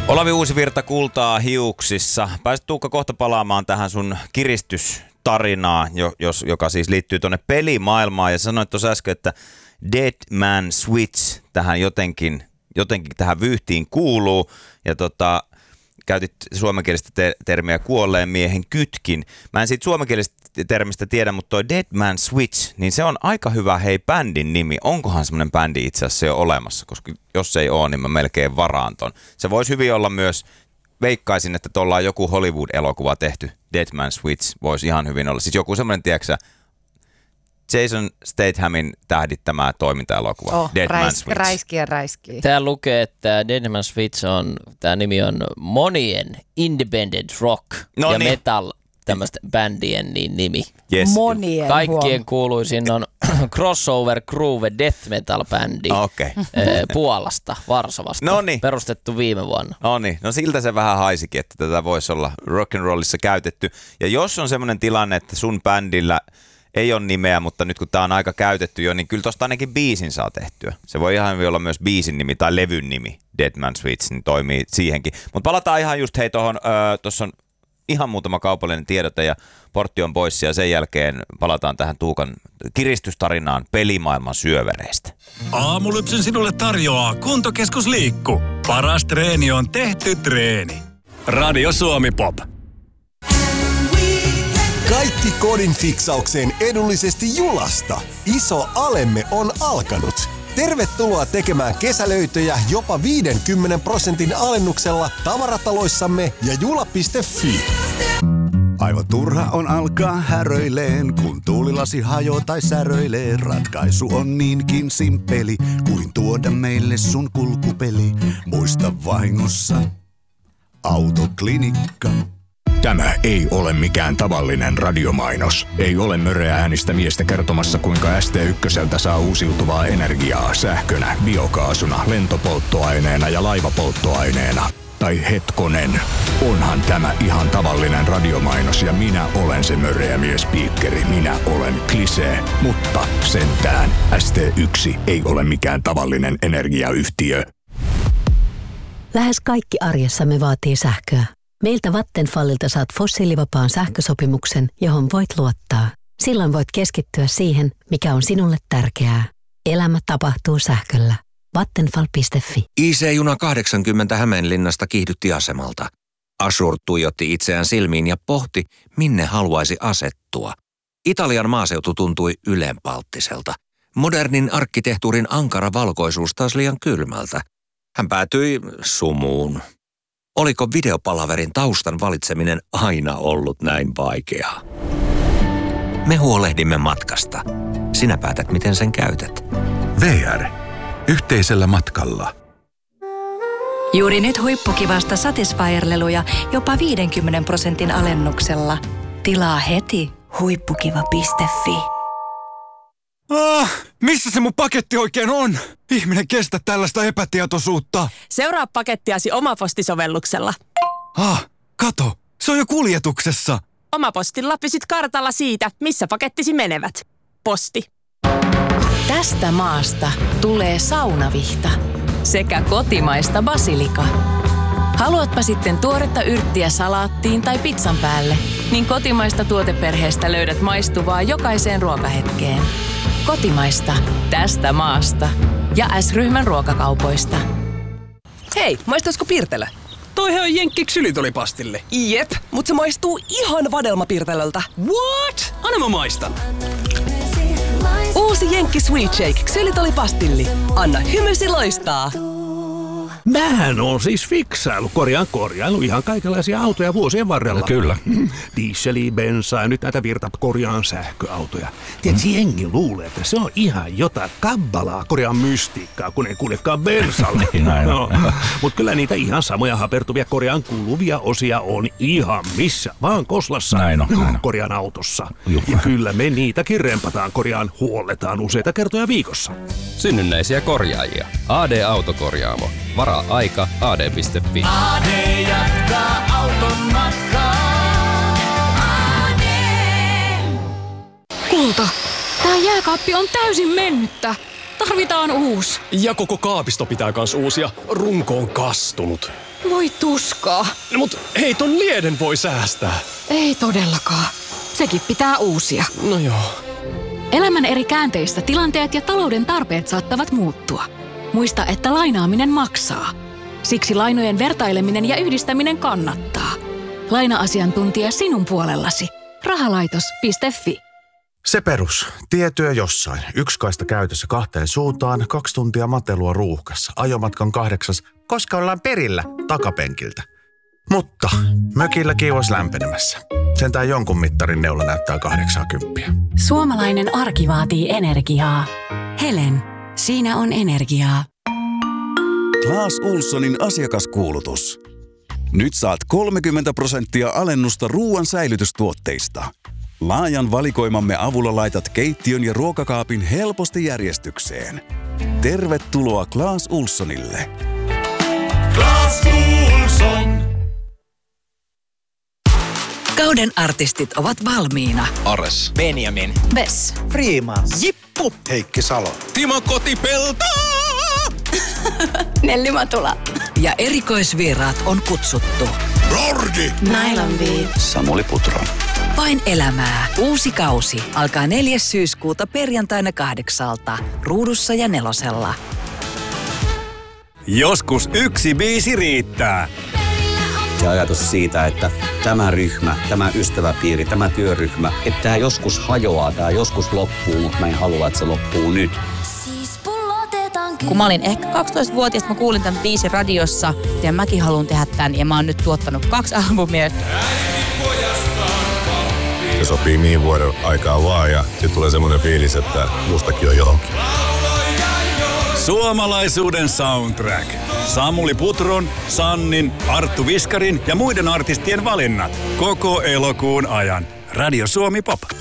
Olavi Uusivirta, Kultaa hiuksissa. Pääsit Tuukka kohta palaamaan tähän sun kiristystarinaan, joka siis liittyy tuonne pelimaailmaan. Ja sanoit tuossa äsken, että Dead Man Switch tähän jotenkin tähän vyyhtiin kuuluu. Ja käytit suomenkielistä termiä kuolleen miehen kytkin. Mä en siitä suomenkielistä termistä tiedä, mutta toi Dead Man Switch, niin se on aika hyvä bändin nimi. Onkohan semmoinen bändi itse asiassa jo olemassa? Koska jos ei ole, niin mä melkein varaan ton. Se voisi hyvin olla myös, veikkaisin, että tuolla on joku Hollywood-elokuva tehty. Dead Man Switch voisi ihan hyvin olla. Siis joku semmoinen, tiedätkö Jason Stathamin tähdittämä toiminta-elokuva. Dead Man Switch. Räiskiä. Tää lukee, että Dead Man Switch tää nimi on monien independent rock ja metal tämmöistä bändien nimi. Yes. Monien. Kaikkien kuuluisin on Crossover Groove Death Metal bändi Puolasta, Varsovasta. Noniin. Perustettu viime vuonna. No siltä se vähän haisikin, että tätä voisi olla rock'n'rollissa käytetty. Ja jos on semmoinen tilanne, että sun bändillä ei ole nimeä, mutta nyt kun tää on aika käytetty jo, niin kyllä tosta ainakin biisin saa tehtyä. Se voi ihan hyvin olla myös biisin nimi tai levyn nimi. Dead Man Switch, niin toimii siihenkin. Mutta palataan ihan just tuossa on ihan muutama kaupallinen tiedote ja portti on pois ja sen jälkeen palataan tähän Tuukan kiristystarinaan pelimaailman syövereistä. Aamulypsyn sinulle tarjoaa Kuntokeskus Liikku. Paras treeni on tehty treeni. Radio Suomi Pop. Kaikki kodin fiksaukseen edullisesti Julasta. Iso alemme on alkanut. Tervetuloa tekemään kesälöitöjä jopa 50% alennuksella tavarataloissamme ja jula.fi. Aivan turha on alkaa häröileen, kun tuulilasi hajoo tai säröilee. Ratkaisu on niinkin simppeli, kuin tuoda meille sun kulkupeli. Muista vahingossa Autoklinikka. Tämä ei ole mikään tavallinen radiomainos. Ei ole möreä äänistä miestä kertomassa, kuinka ST1 saa uusiutuvaa energiaa sähkönä, biokaasuna, lentopolttoaineena ja laivapolttoaineena. Tai hetkonen, onhan tämä ihan tavallinen radiomainos ja minä olen se möreä miespiikkeri. Minä olen Klisee, mutta sentään ST1 ei ole mikään tavallinen energiayhtiö. Lähes kaikki arjessamme vaatii sähköä. Meiltä Vattenfallilta saat fossiilivapaan sähkösopimuksen, johon voit luottaa. Silloin voit keskittyä siihen, mikä on sinulle tärkeää. Elämä tapahtuu sähköllä. Vattenfall.fi. IC-juna 80 Hämeenlinnasta kiihdytti asemalta. Ashur tuijotti itseään silmiin ja pohti, minne haluaisi asettua. Italian maaseutu tuntui ylenpalttiselta. Modernin arkkitehtuurin ankara valkoisuus taas liian kylmältä. Hän päätyi sumuun. Oliko videopalaverin taustan valitseminen aina ollut näin vaikeaa? Me huolehdimme matkasta. Sinä päätät, miten sen käytät. VR. Yhteisellä matkalla. Juuri nyt huippukivasta Satisfyer-leluja jopa 50% alennuksella. Tilaa heti huippukiva.fi. Missä se mun paketti oikein on? Ihminen kestä tällaista epätietoisuutta. Seuraa pakettiasi Omaposti-sovelluksella. Kato, se on jo kuljetuksessa. Omapostilla pysyt kartalla siitä, missä pakettisi menevät. Posti. Tästä maasta tulee saunavihta sekä kotimaista basilika. Haluatpa sitten tuoretta yrttiä salaattiin tai pizzan päälle, niin kotimaista tuoteperheestä löydät maistuvaa jokaiseen ruokahetkeen. Kotimaista, tästä maasta ja S-ryhmän ruokakaupoista. Hei, maistaisiko Pirtelö? Toihan on Jenkki ksylitolipastille. Jep, mut se maistuu ihan vadelmapirtelöltä. What? Anna mä maistan. Uusi Jenkki Sweet Shake ksylitolipastilli. Anna hymysi loistaa. Mähän on siis korjailu ihan kaikenlaisia autoja vuosien varrella. Kyllä. Dieseliä, bensaa ja nyt näitä korjaan sähköautoja. Tiedätkö, jengi luulee, että se on ihan jotain kabbalaa korjaan mystiikkaa, kun ei kuljekaan bensalla. Mutta kyllä niitä ihan samoja hapertuvia korjaan kuuluvia osia on ihan missä vaan koslassa korjaan autossa. Ja kyllä me niitäkin rempataan huolletaan useita kertoja viikossa. Synnynnäisiä korjaajia. AD Autokorjaamo. Varaa aika ad.fi. AD jatkaa auton matkaa. AD. Kulta, tää jääkaappi on täysin mennyttä. Tarvitaan uusi. Ja koko kaapisto pitää kans uusia. Runko on kastunut. Voi tuskaa. No mut hei, ton lieden voi säästää. Ei todellakaan. Sekin pitää uusia. No joo. Elämän eri käänteissä tilanteet ja talouden tarpeet saattavat muuttua. Muista, että lainaaminen maksaa. Siksi lainojen vertaileminen ja yhdistäminen kannattaa. Laina-asiantuntija sinun puolellasi. Rahalaitos.fi. Se perus. Tietyö jossain. Yksi kaista käytössä 2 suuntaan, 2 tuntia matelua ruuhkassa. Ajomatkan 8, koska ollaan perillä takapenkiltä. Mutta mökillä kiivas lämpenemässä. Sentään jonkun mittarin neula näyttää 80. Suomalainen arki vaatii energiaa. Helen, siinä on energiaa. Clas Ohlsonin asiakaskuulutus. Nyt saat 30% alennusta ruoan säilytystuotteista. Laajan valikoimamme avulla laitat keittiön ja ruokakaapin helposti järjestykseen. Tervetuloa Clas Ohlsonille. Clas Ohlson. Kauden artistit ovat valmiina. Ares. Benjamin. Bess. Freeman. Jippu. Heikki Salo. Timo Kotipelto. Nelli Matula. Ja erikoisvieraat on kutsuttu. Lordi. Nylon Beat. Samuli Putro. Vain elämää. Uusi kausi alkaa 4. syyskuuta perjantaina 8. Ruudussa ja 4. Joskus yksi biisi riittää. Ja ajatus siitä, että tämä ryhmä, tämä ystäväpiiri, tämä työryhmä, että tämä joskus hajoaa, tämä joskus loppuu, mutta mä en halua, että se loppuu nyt. Kun mä olin ehkä 12-vuotias, mä kuulin tämän biisin radiossa ja mäkin haluan tehdä tämän ja mä oon nyt tuottanut 2 albumia. Se sopii mihin vuoden aikaa vaan ja sitten tulee semmoinen fiilis, että mustakin on johonkin. Suomalaisuuden soundtrack. Samuli Putron, Sannin, Arttu Viskarin ja muiden artistien valinnat. Koko elokuun ajan. Radio Suomi Pop.